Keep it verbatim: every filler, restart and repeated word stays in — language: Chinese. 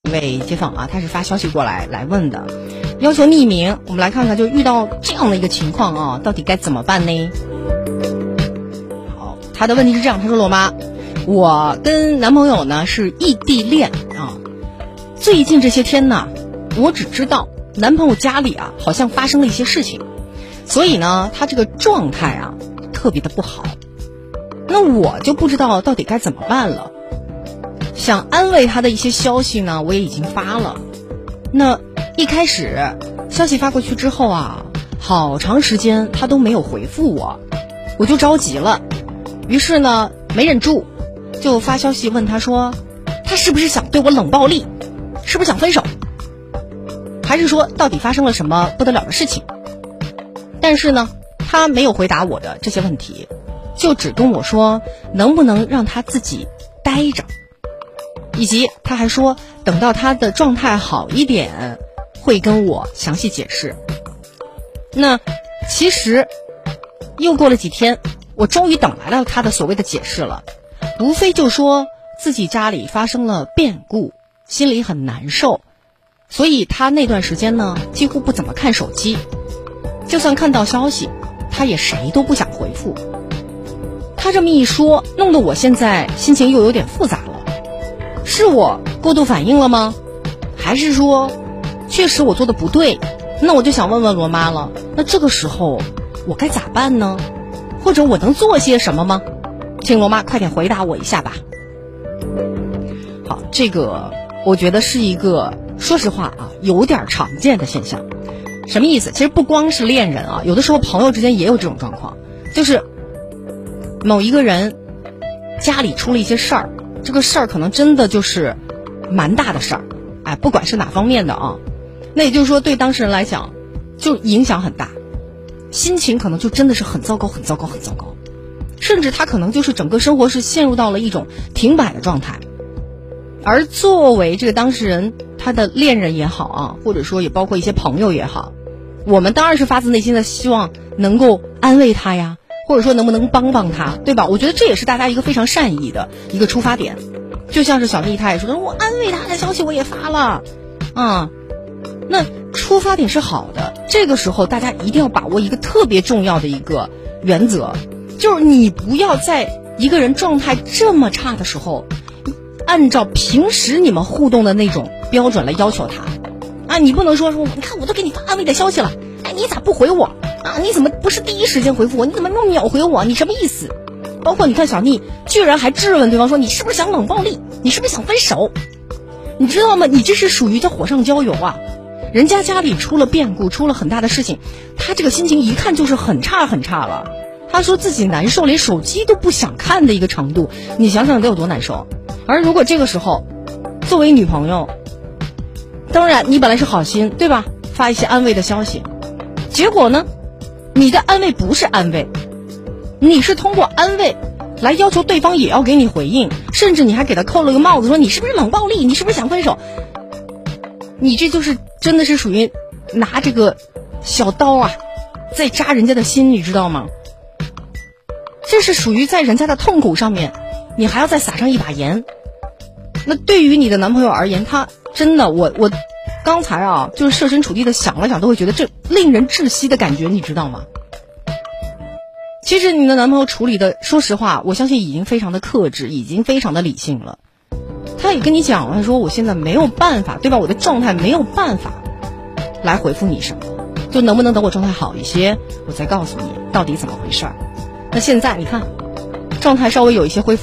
一位街坊啊，他是发消息过来来问的，要求匿名。我们来看看，就遇到这样的一个情况啊，到底该怎么办呢？好，他的问题是这样，他说：罗妈，我跟男朋友呢是异地恋啊，最近这些天呢，我只知道男朋友家里啊好像发生了一些事情，所以呢，他这个状态啊特别的不好。那我就不知道到底该怎么办了。想安慰他的一些消息呢，我也已经发了。那一开始消息发过去之后啊，好长时间他都没有回复我，我就着急了。于是呢，没忍住，就发消息问他说，他是不是想对我冷暴力，是不是想分手，还是说到底发生了什么不得了的事情。但是呢，他没有回答我的这些问题，就只跟我说能不能让他自己待着，以及他还说等到他的状态好一点会跟我详细解释。那其实又过了几天，我终于等来了他的所谓的解释了，无非就说自己家里发生了变故，心里很难受，所以他那段时间呢几乎不怎么看手机，就算看到消息他也谁都不想回复。他这么一说，弄得我现在心情又有点复杂了。是我过度反应了吗？还是说确实我做的不对？那我就想问问罗妈了，那这个时候我该咋办呢？或者我能做些什么吗？请罗妈快点回答我一下吧。好，这个我觉得是一个说实话啊有点常见的现象。什么意思？其实不光是恋人啊，有的时候朋友之间也有这种状况，就是某一个人家里出了一些事儿，这个事儿可能真的就是蛮大的事儿，哎，不管是哪方面的啊，那也就是说对当事人来讲就影响很大，心情可能就真的是很糟糕很糟糕很糟糕，甚至他可能就是整个生活是陷入到了一种停摆的状态。而作为这个当事人，他的恋人也好啊，或者说也包括一些朋友也好，我们当然是发自内心的希望能够安慰他呀，或者说能不能帮帮他，对吧？我觉得这也是大家一个非常善意的一个出发点。就像是小丽她也说，我安慰他的消息我也发了啊，那出发点是好的。这个时候大家一定要把握一个特别重要的一个原则，就是你不要在一个人状态这么差的时候，按照平时你们互动的那种标准来要求他啊，你不能说说你看我都给你发安慰的消息了，哎，你咋不回我啊？你怎么不是第一时间回复我？你怎么那么秒回我？你什么意思？包括你看小妮居然还质问对方说，你是不是想冷暴力？你是不是想分手？你知道吗？你这是属于叫火上浇油啊！人家家里出了变故，出了很大的事情，他这个心情一看就是很差很差了。他说自己难受，连手机都不想看的一个程度，你想想得有多难受。而如果这个时候作为女朋友，当然你本来是好心对吧，发一些安慰的消息，结果呢你的安慰不是安慰，你是通过安慰来要求对方也要给你回应，甚至你还给他扣了个帽子，说你是不是冷暴力，你是不是想分手。你这就是真的是属于拿这个小刀啊在扎人家的心，你知道吗？这是属于在人家的痛苦上面你还要再撒上一把盐。那对于你的男朋友而言，他真的我我刚才啊就是设身处地的想了想，都会觉得这令人窒息的感觉，你知道吗？其实你的男朋友处理的说实话我相信已经非常的克制，已经非常的理性了。他也跟你讲了，他说我现在没有办法对吧，我的状态没有办法来回复你什么，就能不能等我状态好一些我再告诉你到底怎么回事儿。那现在你看状态稍微有一些恢复